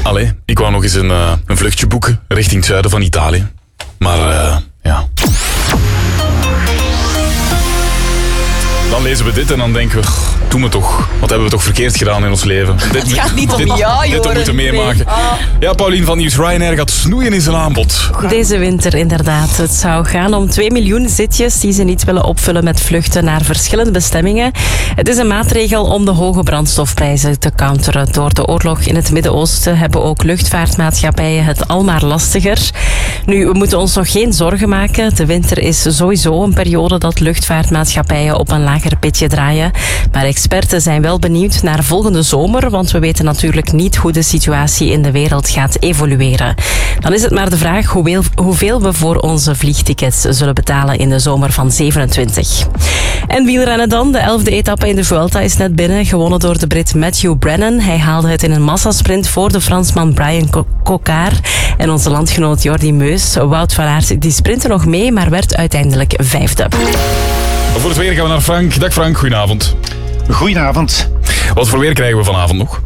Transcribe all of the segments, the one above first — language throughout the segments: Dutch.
Allee, ik wou nog eens een vluchtje boeken richting het zuiden van Italië. Maar ja... Dan lezen we dit en dan denken we, doe me toch. Wat hebben we toch verkeerd gedaan in ons leven? Het gaat niet om jou, Joren. Dit te moeten meemaken. Ja, Paulien van Nieuws Ryanair gaat snoeien in zijn aanbod. Deze winter inderdaad. Het zou gaan om 2 miljoen zitjes die ze niet willen opvullen met vluchten naar verschillende bestemmingen. Het is een maatregel om de hoge brandstofprijzen te counteren. Door de oorlog in het Midden-Oosten hebben ook luchtvaartmaatschappijen het al maar lastiger. Nu, we moeten ons nog geen zorgen maken. De winter is sowieso een periode dat luchtvaartmaatschappijen op een lager pitje draaien. Maar experten zijn wel benieuwd naar volgende zomer, want we weten natuurlijk niet hoe de situatie in de wereld gaat evolueren. Dan is het maar de vraag hoeveel we voor onze vliegtickets zullen betalen in de zomer van 27. En wielrennen dan. De 11e etappe in de Vuelta is net binnen, gewonnen door de Brit Matthew Brennan. Hij haalde het in een massasprint voor de Fransman Brian Cocard en onze landgenoot Jordi Meus. Wout van Aert die sprintte nog mee, maar werd uiteindelijk 5e. Voor het weer gaan we naar Frank. Dag Frank, goedenavond. Goedenavond. Wat voor weer krijgen we vanavond nog?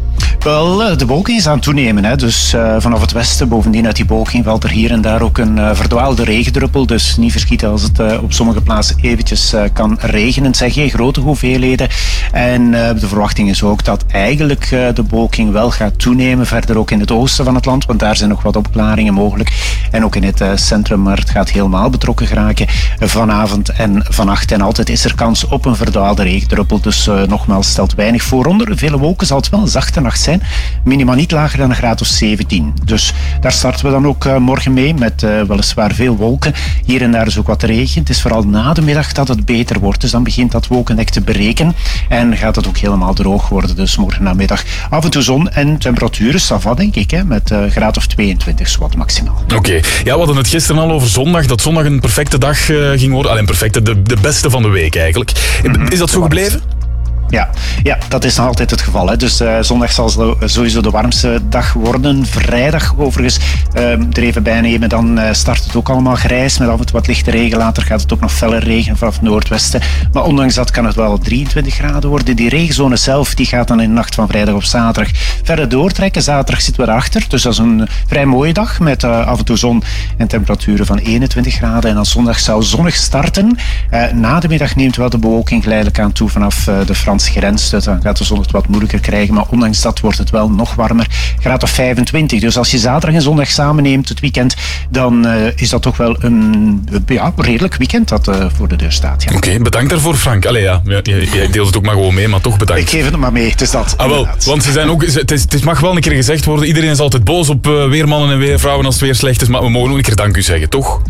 Wel, de bewolking is aan het toenemen. Hè. Dus vanaf het westen, bovendien uit die bewolking, valt er hier en daar ook een verdwaalde regendruppel. Dus niet verschieten als het op sommige plaatsen eventjes kan regenen. Het zijn geen grote hoeveelheden. En de verwachting is ook dat eigenlijk de bewolking wel gaat toenemen. Verder ook in het oosten van het land, want daar zijn nog wat opklaringen mogelijk. En ook in het centrum, maar het gaat helemaal betrokken geraken vanavond en vannacht. En altijd is er kans op een verdwaalde regendruppel. Dus nogmaals, stelt weinig voor. Onder vele wolken zal het wel een zachte nacht zijn. Minima niet lager dan een graad of 17. Dus daar starten we dan ook morgen mee met weliswaar veel wolken. Hier en daar is ook wat regen. Het is vooral na de middag dat het beter wordt. Dus dan begint dat wolkendek te breken. En gaat het ook helemaal droog worden. Dus morgen namiddag af en toe zon en temperaturen. Ça va, denk ik, hè, met graad of 22 zowat maximaal. Oké. Ja, we hadden het gisteren al over zondag. Dat zondag een perfecte dag ging worden. Alleen perfecte, de beste van de week eigenlijk. Is dat zo gebleven? Ja, dat is nog altijd het geval. Hè. Dus zondag zal sowieso de warmste dag worden. Vrijdag overigens er even bij nemen. Dan start het ook allemaal grijs met af en toe wat lichte regen. Later gaat het ook nog feller regenen vanaf het noordwesten. Maar ondanks dat kan het wel 23 graden worden. Die regenzone zelf die gaat dan in de nacht van vrijdag op zaterdag verder doortrekken. Zaterdag zitten we erachter. Dus dat is een vrij mooie dag met af en toe zon en temperaturen van 21 graden. En dan zondag zou zonnig starten. Na de middag neemt wel de bewolking geleidelijk aan toe vanaf de Franse grens. Dus dan gaat de zon het wat moeilijker krijgen. Maar ondanks dat wordt het wel nog warmer. Graad of 25. Dus als je zaterdag en zondag samen neemt, het weekend, dan is dat toch wel een redelijk weekend dat voor de deur staat. Ja. Oké, bedankt daarvoor, Frank. Allee, ja, jij deelt het ook maar gewoon mee, maar toch bedankt. Ik geef het maar mee, het is dat. Wel, want ze zijn ook, het mag wel een keer gezegd worden. Iedereen is altijd boos op weermannen en weervrouwen als het weer slecht is. Maar we mogen ook een keer dank u zeggen, toch?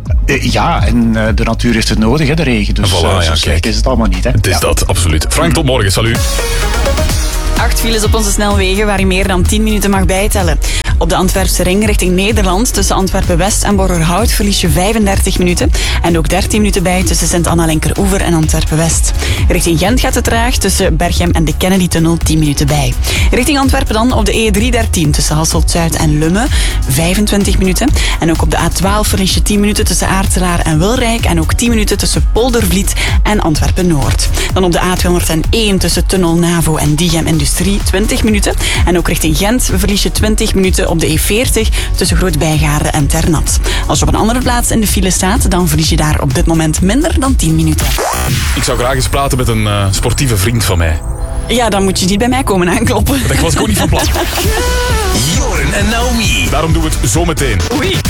Ja, en de natuur heeft het nodig, hè, de regen. Dus voilà, zo slecht is het allemaal niet. Hè. Het is dat, absoluut. Frank, tot morgen. Salut. 8 files op onze snelwegen waar je meer dan 10 minuten mag bijtellen. Op de Antwerpse ring richting Nederland tussen Antwerpen-West en Borgerhout verlies je 35 minuten. En ook 13 minuten bij tussen Sint-Anna-Linkeroever en Antwerpen-West. Richting Gent gaat het traag tussen Berchem en de Kennedy-tunnel 10 minuten bij. Richting Antwerpen dan op de E313 tussen Hasselt-Zuid en Lummen 25 minuten. En ook op de A12 verlies je 10 minuten tussen Aartselaar en Wilrijk. En ook 10 minuten tussen Poldervliet en Antwerpen-Noord. Dan op de A201 tussen Tunnel Navo en Diegem Industrie 20 minuten. En ook richting Gent verlies je 20 minuten op de E40 tussen Groot-Bijgaarde en Ternat. Als je op een andere plaats in de file staat, dan verlies je daar op dit moment minder dan 10 minuten. Ik zou graag eens praten met een sportieve vriend van mij. Ja, dan moet je niet bij mij komen aankloppen. Dat was ik ook niet van plan. Joren en Naomi. Daarom doen we het zo meteen. Oei.